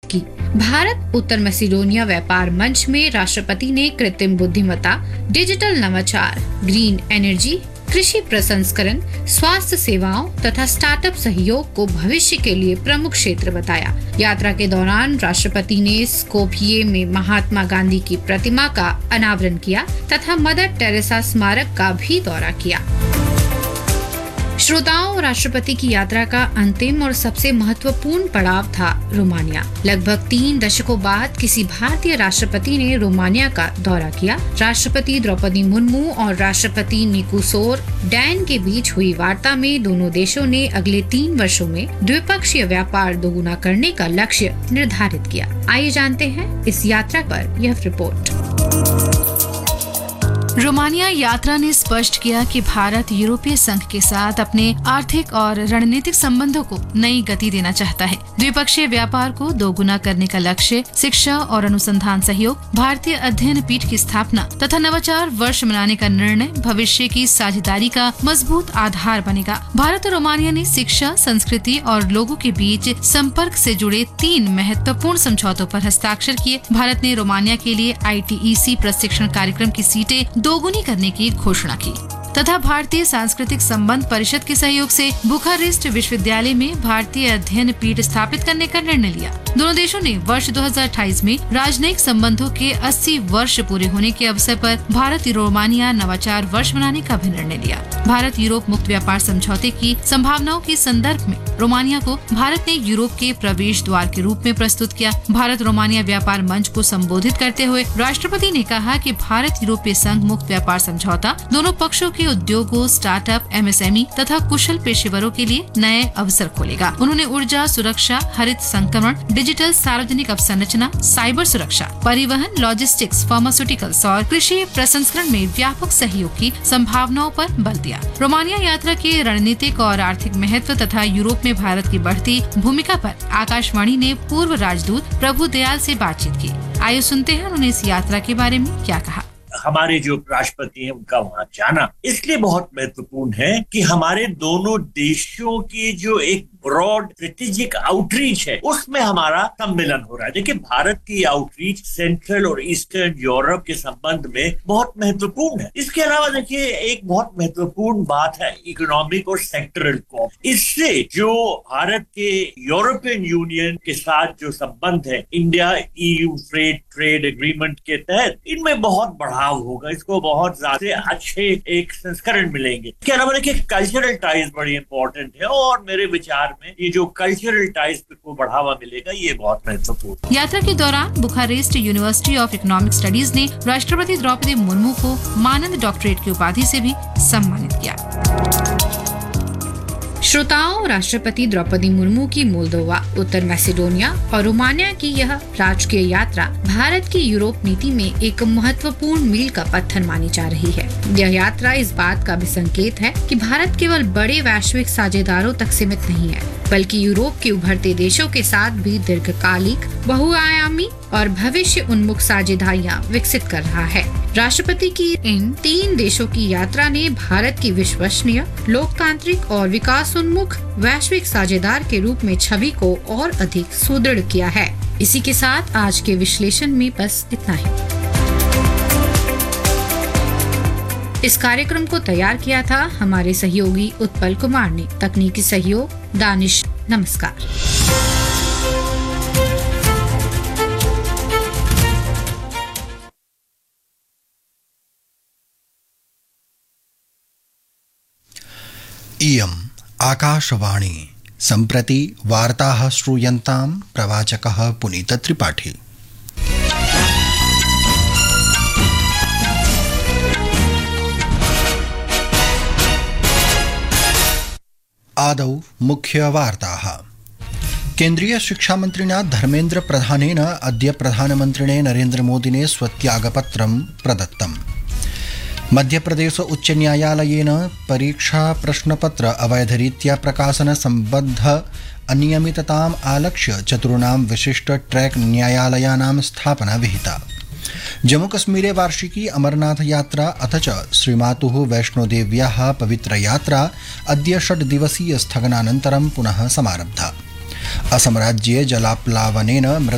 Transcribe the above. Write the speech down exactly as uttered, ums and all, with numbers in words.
की। भारत उत्तर मैसेडोनिया व्यापार मंच में राष्ट्रपति ने कृत्रिम बुद्धिमत्ता, डिजिटल नवाचार, ग्रीन एनर्जी, कृषि प्रसंस्करण, स्वास्थ्य सेवाओं तथा स्टार्टअप सहयोग को भविष्य के लिए प्रमुख क्षेत्र बताया। यात्रा के दौरान राष्ट्रपति ने स्कोपिये में महात्मा गांधी की प्रतिमा का अनावरण किया तथा मदर टेरेसा स्मारक का भी दौरा किया। श्रोताओं, राष्ट्रपति की यात्रा का अंतिम और सबसे महत्वपूर्ण पड़ाव था रोमानिया। लगभग तीन दशकों बाद किसी भारतीय राष्ट्रपति ने रोमानिया का दौरा किया। राष्ट्रपति द्रौपदी मुर्मू और राष्ट्रपति निकोसोर डैन के बीच हुई वार्ता में दोनों देशों ने अगले तीन वर्षों में द्विपक्षीय व्यापार दोगुना करने का लक्ष्य निर्धारित किया। आइए जानते हैं इस यात्रा पर यह रिपोर्ट। रोमानिया यात्रा ने स्पष्ट किया कि भारत यूरोपीय संघ के साथ अपने आर्थिक और रणनीतिक संबंधों को नई गति देना चाहता है। द्विपक्षीय व्यापार को दोगुना करने का लक्ष्य, शिक्षा और अनुसंधान सहयोग, भारतीय अध्ययन पीठ की स्थापना तथा नवाचार वर्ष मनाने का निर्णय भविष्य की साझेदारी का मजबूत आधार बनेगा। भारत और रोमानिया ने शिक्षा, संस्कृति और लोगों के बीच संपर्क से जुड़े तीन महत्वपूर्ण समझौतों पर हस्ताक्षर किए। भारत ने रोमानिया के लिए आई टी ई सी प्रशिक्षण कार्यक्रम की सीटें दोगुनी करने की घोषणा की तथा भारतीय सांस्कृतिक संबंध परिषद के सहयोग से बुखारेस्ट विश्वविद्यालय में भारतीय अध्ययन पीठ स्थापित करने का निर्णय लिया। दोनों देशों ने वर्ष दो हज़ार अट्ठाईस में राजनयिक संबंधों के अस्सी वर्ष पूरे होने के अवसर पर भारत रोमानिया नवाचार वर्ष मनाने का भी निर्णय लिया। भारत यूरोप मुक्त व्यापार समझौते की संभावनाओं के संदर्भ में रोमानिया को भारत ने यूरोप के प्रवेश द्वार के रूप में प्रस्तुत किया। भारत रोमानिया व्यापार मंच को संबोधित करते हुए राष्ट्रपति ने कहा कि भारत यूरोपीय संघ मुक्त व्यापार समझौता दोनों पक्षों के उद्योगों, startup, M S M E तथा कुशल पेशेवरों के लिए नए अवसर खोलेगा। उन्होंने ऊर्जा सुरक्षा, हरित संक्रमण, डिजिटल सार्वजनिक अवसंरचना, साइबर सुरक्षा, परिवहन, लॉजिस्टिक्स, फार्मास्यूटिकल्स और कृषि प्रसंस्करण में व्यापक सहयोग की संभावनाओं पर बल दिया। रोमानिया यात्रा के रणनीतिक और आर्थिक महत्व तथा यूरोप में भारत की बढ़ती भूमिका पर आकाशवाणी ने पूर्व राजदूत प्रभु दयाल से बातचीत की। आइए सुनते हैं उन्होंने इस यात्रा के बारे में क्या कहा। हमारे जो राष्ट्रपति हैं उनका वहां जाना इसलिए बहुत महत्वपूर्ण है कि हमारे दोनों देशों की जो एक ब्रॉड स्ट्रेटेजिक आउटरीच है उसमें हमारा सम्मेलन हो रहा है। देखिए, भारत की आउटरीच सेंट्रल और ईस्टर्न यूरोप के संबंध में बहुत महत्वपूर्ण है। इसके अलावा देखिए, एक बहुत महत्वपूर्ण बात है इकोनॉमिक और सेक्टरल कॉप। इससे जो भारत के यूरोपियन यूनियन के साथ जो संबंध है India E U free trade agreement के तहत, इनमें बहुत बढ़ाव होगा। इसको बहुत ज्यादा अच्छे एक संस्करण मिलेंगे। इसके अलावा देखिए, कल्चरल टाइज बड़ी इंपॉर्टेंट है और मेरे विचार में ये जो कल्चरल टाइज को बढ़ावा मिलेगा ये बहुत महत्वपूर्ण। यात्रा के दौरान Bucharest university of economic studies ने राष्ट्रपति द्रौपदी मुर्मू को मानद डॉक्टरेट की उपाधि से भी सम्मानित किया। श्रोताओं, राष्ट्रपति द्रौपदी मुर्मू की मोल्दोवा, उत्तर मैसेडोनिया और रोमानिया की यह राजकीय यात्रा भारत की यूरोप नीति में एक महत्वपूर्ण मील का पत्थर मानी जा रही है। यह यात्रा इस बात का भी संकेत है कि भारत केवल बड़े वैश्विक साझेदारों तक सीमित नहीं है, बल्कि यूरोप के उभरते देशों के साथ भी दीर्घकालिक, बहुआयामी और भविष्य उन्मुख साझेदारियां विकसित कर रहा है। राष्ट्रपति की इन तीन देशों की यात्रा ने भारत की विश्वसनीय, लोकतांत्रिक और विकास उन्मुख वैश्विक साझेदार के रूप में छवि को और अधिक सुदृढ़ किया है। इसी के साथ आज के विश्लेषण में बस इतना ही। इस कार्यक्रम को तैयार किया था हमारे सहयोगी उत्पल कुमार ने। तकनीकी सहयोग दानिश। नमस्कार। इयम् आकाशवाणी। सम्प्रति वार्ताः श्रूयन्तां प्रवाचकः पुनीत त्रिपाठी। आदौ मुख्यवार्ताः। केन्द्रीय शिक्षामन्त्रिणा धर्मेन्द्र प्रधानेन अद्य प्रधानमन्त्रिणे नरेन्द्र मोदिने स्वत्यागपत्रं प्रदत्तम्। मध्यप्रदेश उच्च न्यायालयेन परीक्षा प्रश्नपत्र अवैधरीत्या प्रकाशन सम्बद्ध अनियमितताम् आलक्ष्य चतुर्णां विशिष्ट ट्रैक न्यायालयानां स्थापना विहिता। जम्मूकश्मीरे वार्षिकी अमरनाथ यात्रा अथ च श्रीमातुः वैष्णोदेव्याः पवित्र यात्रा अद्य षड् दिवसीय स्थगनानन्तरं पुनः समारब्धा। असम राज्ये जलाप्लावनेन